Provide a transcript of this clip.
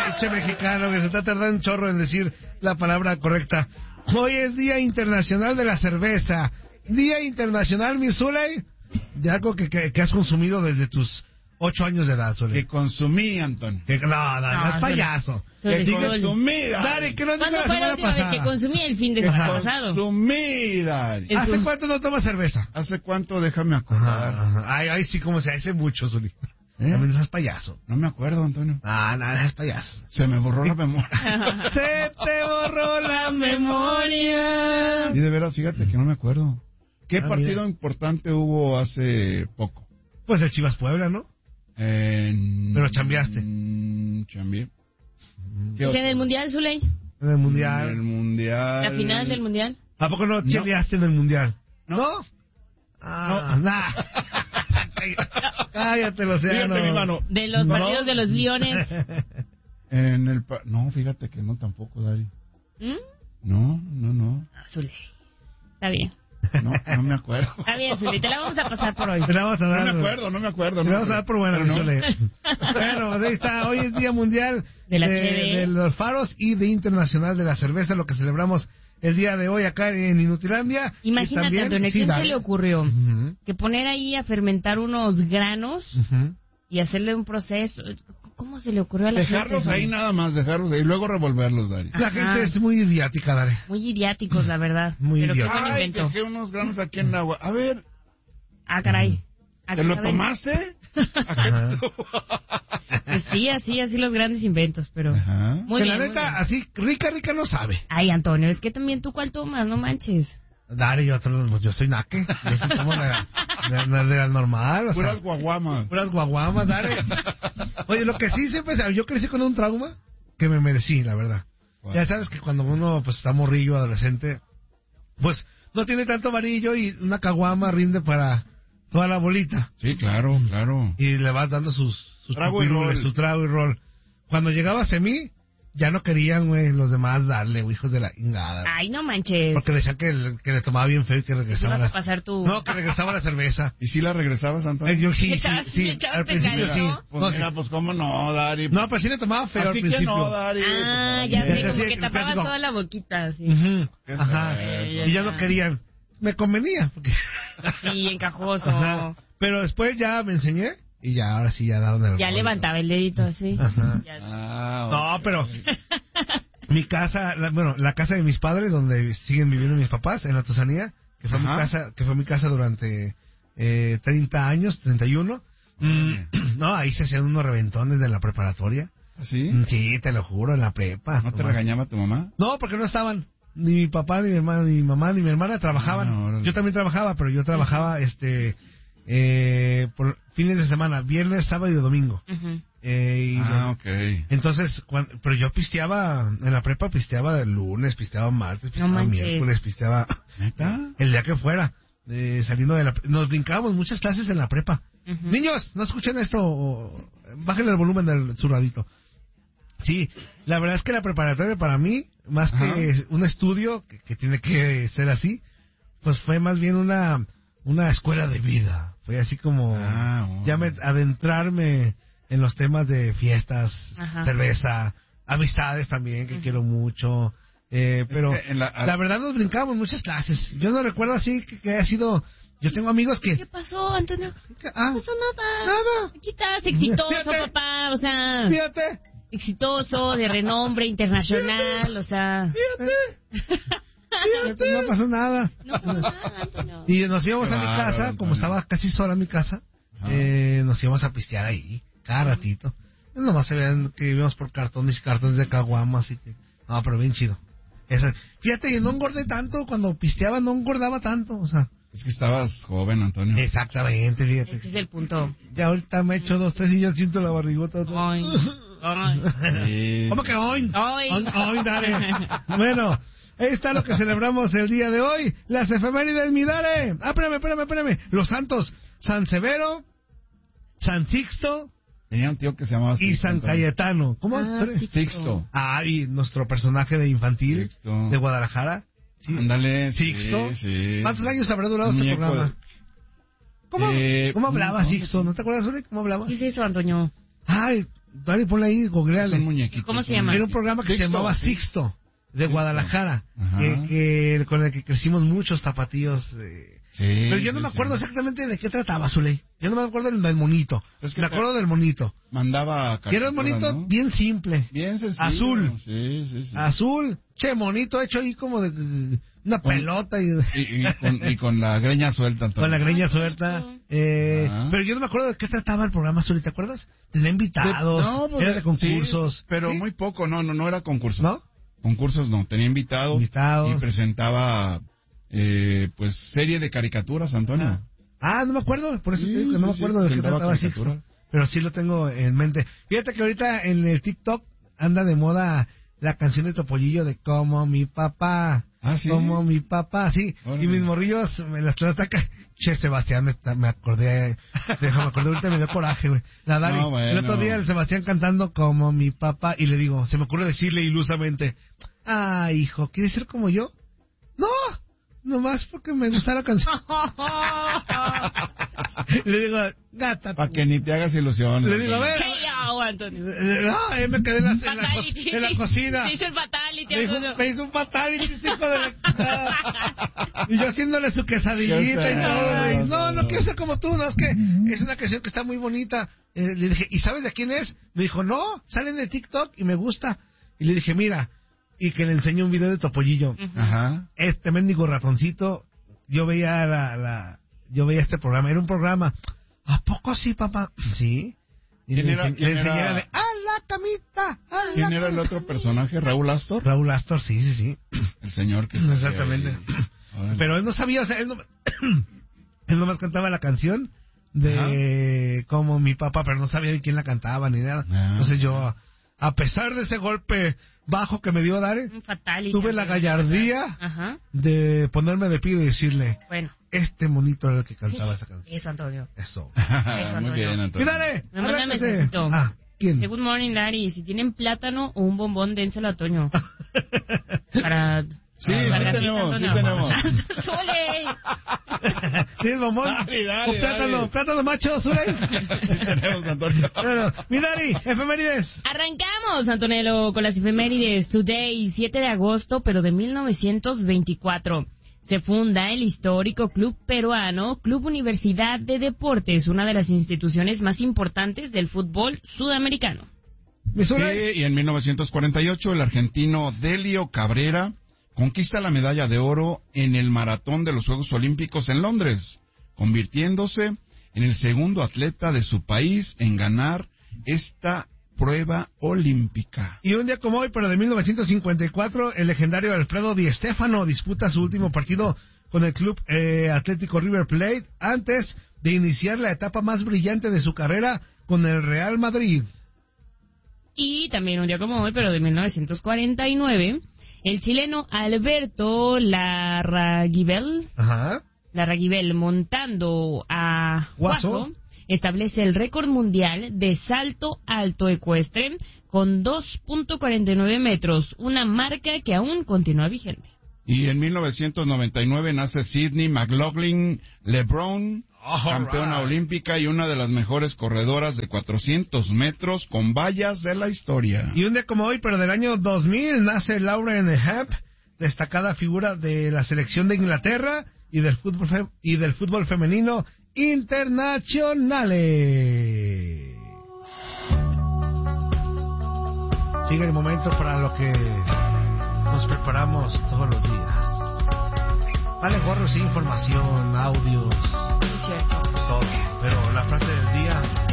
Pinche mexicano que se está tardando un chorro en decir la palabra correcta. Hoy es Día Internacional de la Cerveza. Día Internacional, mi Zuley, de algo que has consumido desde tus 8 años de edad, Zuley. Que consumí, Antonio. No, es payaso. Que consumí, Dari, que no dijo ¿Cuándo la fue la semana última vez pasada. que consumí el fin de semana pasado? Consumí, Dari. ¿Hace cuánto no tomas cerveza? ¿Hace cuánto? Déjame acordar. Ay, sí, como se hace mucho, Zuley. También seas payaso. No me acuerdo, Antonio. Nada, es payaso. Se me borró la memoria. Se te borró la memoria. Y de veras, fíjate que no me acuerdo. ¿Qué partido mira. importante hubo hace poco? Pues el Chivas Puebla, ¿no? Pero chambeaste. Chambeé. ¿Es en el Mundial, Zuley? En el Mundial. En el Mundial. ¿La final del Mundial? ¿A poco no chambeaste en el Mundial? No. Nah. Cállate, Océano. Fíjate, mi mano. ¿De los partidos de los Leones? No, fíjate que no tampoco, Dari. ¿Mm? No. Zuley. Está bien. No me acuerdo. Está bien, Zuley, te la vamos a pasar por hoy. Te la vamos a dar. No me acuerdo. Te la vamos a dar por buena, Pero no. Zuley. Bueno, pues ahí está. Hoy es Día Mundial De la cheve. de los faros y de Internacional de la Cerveza, lo que celebramos el día de hoy acá en Inutilandia. Imagínate, Y también, Antonio, sí, ¿quién dale. se le ocurrió Ujú. que poner ahí a fermentar unos granos Ujú. y hacerle un proceso? ¿Cómo se le ocurrió a la Dejarlos gente? ahí nada más, dejarlos ahí. Luego revolverlos, Dari. La gente es muy idiática, Dare. Muy idiáticos, la verdad. Muy Pero qué idiáticos. buen Ay, invento. dejé unos granos aquí en el agua. A ver, Ah, caray. ¿A ¿te qué lo saben? tomaste? ¿A qué Ajá. te supo? Pues sí, así los grandes inventos, pero... Ajá. Muy Que bien, la muy neta, bien. así, rica no sabe. Ay, Antonio, es que también tú cuál tomas, no manches. Dare, yo soy naque. Yo soy como de la normal. O sea, Puras guaguamas. puras guaguamas, Dare. Oye, lo que sí siempre, yo crecí con un trauma que me merecí, la verdad. ¿Cuál? Ya sabes que cuando uno pues está morrillo, adolescente, pues no tiene tanto varillo y una caguama rinde para toda la bolita. Sí, claro. Y le vas dando sus Trago y chupirules, rol. su trago y rol. Cuando llegaba a mí, ya no querían, güey, los demás darle, güey, hijos de la ingada. Ay, no manches. Porque decían que le tomaba bien feo y que regresaba Ibas a pasar tu... No, que regresaba la cerveza. ¿Y si la regresabas, Antonio? Yo ¿Le sí, echabas al principio sí. pecadito? Pues No, mira, sí. pues cómo no, Dari. No, pero sí le tomaba feo al Así que principio. no, Dari. Ah, pues, ya oye. sé, como Sí, que tapabas clásico. toda la boquita, sí. Ujú, ¿Qué es ajá. eso? Y ya no querían. Me convenía. Porque... Sí, encajoso. Ajá. Pero después ya me enseñé y ya, ahora sí, ya daban el Ya rol. levantaba el dedito así. Ajá. Ya. No, pero mi casa, la casa de mis padres, donde siguen viviendo mis papás, en la Tusanía, que fue mi casa durante 30 años, 31. No, ahí se hacían unos reventones de la preparatoria. ¿Sí? Sí, te lo juro, en la prepa. ¿No te regañaba tu mamá? No, porque no estaban. Ni mi papá, ni mi hermana, ni mi mamá, ni mi hermana trabajaban. órale. Yo también trabajaba, pero yo trabajaba por fines de semana, viernes, sábado y domingo. Ujú. Ok. Entonces, pero yo pisteaba, en la prepa pisteaba el lunes, pisteaba martes, pisteaba manches. miércoles, pisteaba ¿Neta? el día que fuera. Saliendo de nos brincábamos muchas clases en la prepa. Ujú. Niños, no escuchen esto, bájenle el volumen del su radito. Sí, la verdad es que la preparatoria para mí, más que un estudio, que tiene que ser así, pues fue más bien una escuela de vida. Fue así como adentrarme en los temas de fiestas, Ajá. cerveza, amistades también, que quiero mucho. Pero que en la verdad nos brincamos muchas clases. Yo no recuerdo así que haya sido... Yo tengo amigos que... ¿Qué pasó, Antonio? Ah, No pasó nada. nada. Aquí estás, exitoso, Fíjate. papá, o sea... Fíjate. Exitoso, de renombre internacional, o sea... Fíjate, no pasó nada. No pasó nada, Antonio. Y nos íbamos Qué a mi bárbaro, casa, Antonio. como estaba casi sola mi casa, nos íbamos a pistear ahí, cada ratito. Nomás se veían que vivíamos por cartones y cartones de caguamas, así que... No, pero bien chido. Fíjate, yo no engordé tanto, cuando pisteaba no engordaba tanto, o sea... Es que estabas joven, Antonio. Exactamente, fíjate. Ese es el punto. Ya ahorita me he hecho 2, 3 y yo siento la barrigota. Ay, ay. Sí. ¿Cómo que hoy? Ay. Hoy, Dare. Bueno, ahí está lo que celebramos el día de hoy. Las efemérides, mi Dare. Ah, espérame. Los santos, San Severo, San Sixto Tenía un tío que se llamaba y Sixto, San Antonio. Cayetano. ¿Cómo? Ah, Sixto. Ah, y nuestro personaje de infantil Sixto. de Guadalajara. Sí. Ándale. Sixto. Sí. ¿Cuántos años habrá durado este Muñeco programa? ¿Cómo hablaba no, Sixto? ¿No te acuerdas, Uri? ¿Cómo hablaba? ¿Qué es eso, Antonio? Ay, Dale, ponle ahí, googleale. Son muñequitos. ¿Cómo se llama? Era un programa que se llamaba Sixto, de Guadalajara, con el que crecimos muchos tapatíos. Pero yo no me acuerdo exactamente de qué trataba, Zuley. Yo no me acuerdo del monito. Me acuerdo del monito. Mandaba Y era un monito, ¿no? Bien simple. Bien sencillo. Azul. Sí. Azul. Che, monito hecho ahí como de una pelota. Y con la greña suelta. Antonio. Con la greña suelta. Pero yo no me acuerdo de qué trataba el programa, Zuley, ¿te acuerdas? Tenía invitados. Era de concursos. Sí, pero muy poco, no era concursos. ¿No? Concursos no, tenía invitados. Y presentaba... pues serie de caricaturas, Antonio. No me acuerdo, por eso te digo que no me acuerdo de qué trataba Sixto, pero sí lo tengo en mente. Fíjate que ahorita en el TikTok anda de moda la canción de Topollillo de Como mi papá. ¿Sí? Como mi papá, sí. Órale. Y mis morrillos me las atacan. Che, Sebastián, me acordé ahorita, me dio coraje, güey. La Dani, el otro día el Sebastián cantando Como mi papá, y le digo, se me ocurre decirle ilusamente, hijo, ¿quieres ser como yo? ¡No! Nomás porque me gusta la canción. Le digo, gata. Para que ni te hagas ilusiones. Le digo, a ver. Antonio. Me quedé en la cocina. Se hizo el fatality. Me hizo un fatality, hijo de la... Y yo haciéndole su quesadillita y todo. No quiero ser como tú, no, es que es una canción que está muy bonita. Le dije, ¿y sabes de quién es? Me dijo, no, salen de TikTok y me gusta. Y le dije, mira... Y que le enseñé un video de Topollillo. Ajá. Este mendigo ratoncito, yo veía yo veía este programa, era un programa. ¿A poco sí, papá? Sí. Y ¿Quién le era? enseñaba de, ¡a la camita! ¿Quién era el otro personaje? ¿Raúl Astor? Raúl Astor, sí. El señor que... Exactamente. Pero él no sabía, o sea, él nomás cantaba la canción de Como mi papá, pero no sabía de quién la cantaba ni nada. Entonces yo, a pesar de ese golpe bajo que me dio Dare, tuve la gallardía de ponerme de pie y decirle, bueno, este monito era el que cantaba esa canción. Eso, Antonio. Eso. Muy bien, Antonio. Y Dare, me manda un mensajito. ¿Quién? Good morning, Larry. Si tienen plátano o un bombón, dénselo a Toño. Para... Sí tenemos. ¡Sole! ¿Sí, el bombón? Dale. ¿Plátano macho, Sule? Sí tenemos, Antonio. Bueno, mi Dari, efemérides. Arrancamos, Antonello, con las efemérides. Today, 7 de agosto, pero de 1924. Se funda el histórico Club Peruano, Club Universidad de Deportes, una de las instituciones más importantes del fútbol sudamericano. Sí, y en 1948 el argentino Delio Cabrera conquista la medalla de oro en el maratón de los Juegos Olímpicos en Londres, convirtiéndose en el segundo atleta de su país en ganar esta prueba olímpica. Y un día como hoy, pero de 1954, el legendario Alfredo Di Stéfano disputa su último partido con el Club Atlético River Plate antes de iniciar la etapa más brillante de su carrera con el Real Madrid. Y también un día como hoy, pero de 1949... el chileno Alberto Larraguibel, montando a Guaso, establece el récord mundial de salto alto ecuestre con 2.49 metros, una marca que aún continúa vigente. Y en 1999 nace Sydney McLaughlin LeBron, campeona olímpica y una de las mejores corredoras de 400 metros con vallas de la historia. Y un día como hoy, pero del año 2000, nace Lauren Hemp, destacada figura de la selección de Inglaterra y del fútbol femenino internacionales. Sigue el momento para lo que nos preparamos todos los días. Vale gorro, sí, información, audios, Es cierto. todo. Pero la frase del día